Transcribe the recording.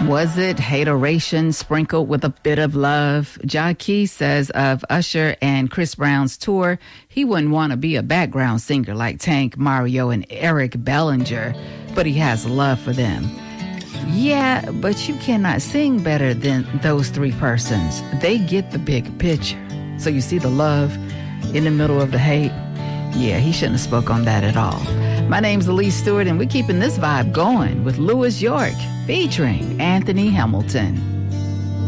Was it hateration sprinkled with a bit of love? Ja Key says of Usher and Chris Brown's tour, he wouldn't want to be a background singer like Tank, Mario, and Eric Bellinger, but he has love for them. Yeah, but you cannot sing better than those three persons. They get the big picture. So you see the love in the middle of the hate? Yeah, he shouldn't have spoke on that at all. My name's Elise Stewart, and we're keeping this vibe going with Louis York featuring Anthony Hamilton.